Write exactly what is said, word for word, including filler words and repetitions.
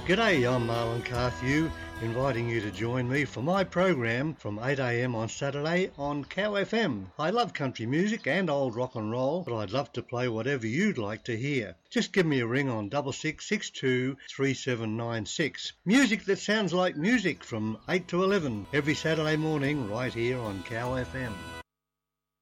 G'day, I'm Marlon Carthew, inviting you to join me for my program from eight a m on Saturday on Cow F M. I love country music and old rock and roll, but I'd love to play whatever you'd like to hear. Just give me a ring on six six six two three seven nine six. Music that sounds like music from eight to eleven every Saturday morning right here on Cow F M.